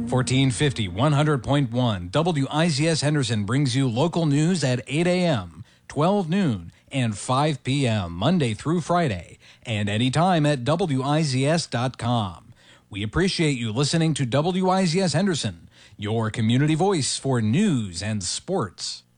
1450 100.1 WIZS Henderson brings you local news at 8 a.m., 12 noon, and 5 p.m. Monday through Friday, and anytime at WIZS.com. We appreciate you listening to WIZS Henderson, your community voice for news and sports.